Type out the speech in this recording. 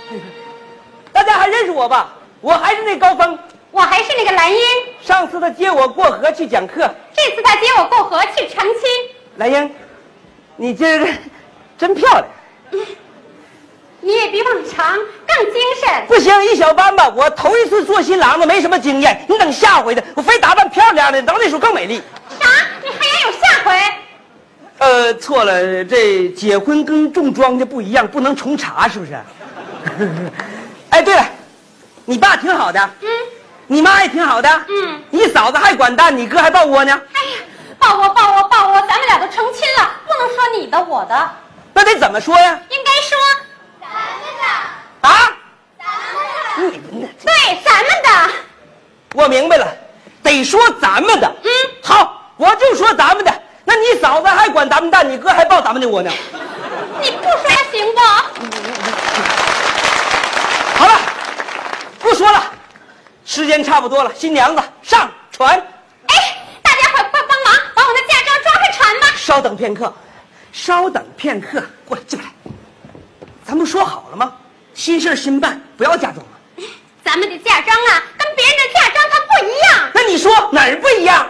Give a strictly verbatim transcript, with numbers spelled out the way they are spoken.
大家还认识我吧？我还是那高峰， 我还是那个兰英。 上次他接我过河去讲课， 这次他接我过河去成亲。 兰英，你今儿真漂亮。 嗯，你也比往常更精神。 不行，一小班吧，我头一次做新郎子，没什么经验。你等下回的，我非打扮漂亮的，等那时候更美丽。 啥？你还要有下回？ 呃，错了，这结婚跟种庄稼不一样，不能重查，是不是？哎，对了，你爸挺好的， 嗯， 你妈也挺好的， 嗯， 你嫂子还管蛋，你哥还抱窝呢。 哎呀，抱窝抱窝抱窝，咱们俩都成亲了，不能说你的我的， 那得怎么说呀？ 应该说咱们的啊？ 咱们的你们对咱们的。 我明白了，得说咱们的。 嗯， 好，我就说咱们的。那你嫂子还管咱们蛋，你哥还抱咱们的窝呢。 你不说行不？ 好了，不说了，时间差不多了，新娘子上船。 哎，大家伙快帮忙，把我的嫁妆装上船吧。 稍等片刻，稍等片刻，过来进来。咱不说好了吗？新事新办，不要嫁妆了。 咱们的嫁妆啊，跟别人的嫁妆它不一样。 那你说哪儿不一样？